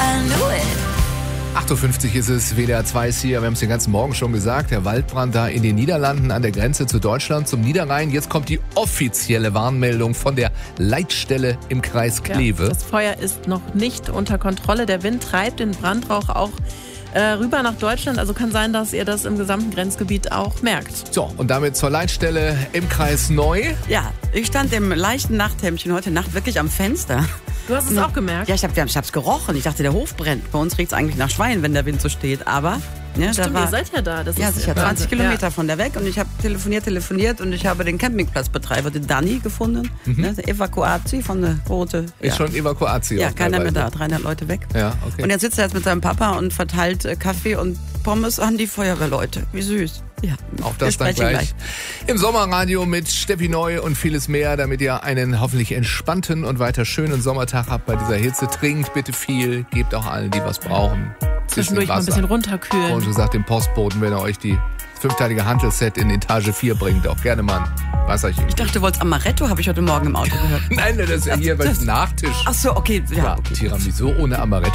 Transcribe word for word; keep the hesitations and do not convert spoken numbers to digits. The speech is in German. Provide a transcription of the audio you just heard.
I knew it. acht Uhr fünfzig ist es, W D R zwei ist hier. Wir haben es den ganzen Morgen schon gesagt. Der Waldbrand da in den Niederlanden an der Grenze zu Deutschland, zum Niederrhein. Jetzt kommt die offizielle Warnmeldung von der Leitstelle im Kreis Kleve. Ja, das Feuer ist noch nicht unter Kontrolle. Der Wind treibt den Brandrauch auch äh, rüber nach Deutschland. Also kann sein, dass ihr das im gesamten Grenzgebiet auch merkt. So, und damit zur Leitstelle im Kreis Neu. Ja, ich stand im leichten Nachthemdchen heute Nacht wirklich am Fenster. Du hast es auch gemerkt? Ja, ich habe ich hab's gerochen. Ich dachte, der Hof brennt. Bei uns riecht es eigentlich nach Schwein, wenn der Wind so steht. Aber ja, Stimmt, da war, ihr seid ja da. Das ja, ist sicher, Wahnsinn. zwanzig Kilometer Ja. von der weg. Und ich habe telefoniert, telefoniert und ich habe den Campingplatzbetreiber, den Dani, gefunden. Mhm. Ne, der Evakuatie von der Rote. Ist ja. schon Evakuation. Ja, keiner mehr teilweise. da, dreihundert Leute weg. Ja, okay. Und jetzt sitzt er jetzt mit seinem Papa und verteilt äh, Kaffee und Pommes an die Feuerwehrleute. Wie süß. Ja, Auch das wir dann sprechen gleich. Im Sommerradio mit Steffi Neu und vieles mehr, damit ihr einen hoffentlich entspannten und weiter schönen Sommertag habt bei dieser Hitze. Trinkt bitte viel, gebt auch allen, die was brauchen. Zwischendurch mal ein bisschen runterkühlen. Und so sagt dem Postboten, wenn er euch die fünfteilige Hantelset in Etage vier bringt, auch gerne mal ein Wasserchen. Ich dachte, du wolltest Amaretto, habe ich heute Morgen im Auto gehört. Nein, das ist ja hier beim Nachtisch. Ach so, okay. Ja, Ja, okay. Tiramisu ohne Amaretto.